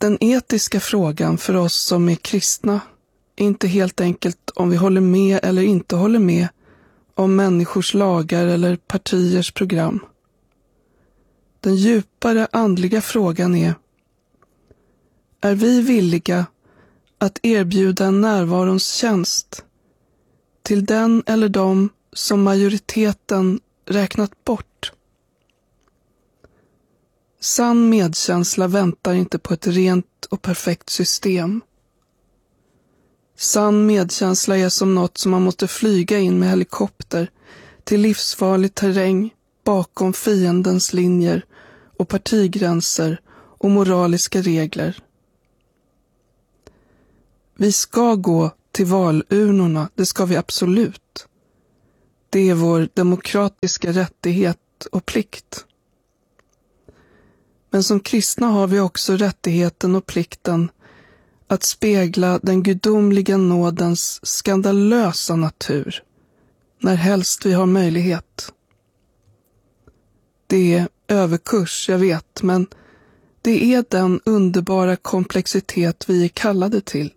Den etiska frågan för oss som är kristna är inte helt enkelt om vi håller med eller inte håller med om människors lagar eller partiers program. Den djupare andliga frågan är vi villiga att erbjuda en närvarons tjänst till den eller dem som majoriteten räknat bort? Sann medkänsla väntar inte på ett rent och perfekt system. Sann medkänsla är som något som man måste flyga in med helikopter till livsfarlig terräng bakom fiendens linjer och partigränser och moraliska regler. Vi ska gå till valurnorna, det ska vi absolut. Det är vår demokratiska rättighet och plikt. Men som kristna har vi också rättigheten och plikten att spegla den gudomliga nådens skandalösa natur, när helst vi har möjlighet. Det är överkurs, jag vet, men det är den underbara komplexitet vi är kallade till.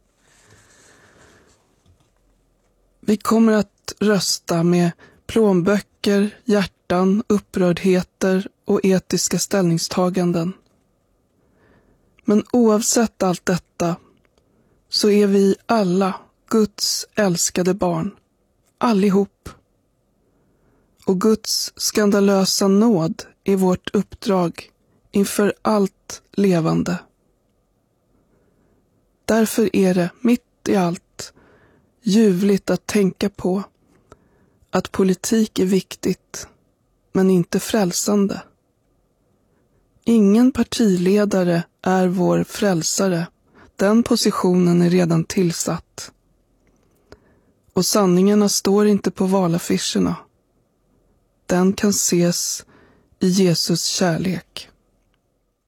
Vi kommer att rösta med plånböcker, hjärtan, upprördheter och etiska ställningstaganden. Men oavsett allt detta så är vi alla Guds älskade barn, allihop. Och Guds skandalösa nåd är vårt uppdrag inför allt levande. Därför är det mitt i allt ljuvligt att tänka på att politik är viktigt, men inte frälsande. Ingen partiledare är vår frälsare. Den positionen är redan tillsatt. Och sanningarna står inte på valaffischerna. Den kan ses i Jesus kärlek.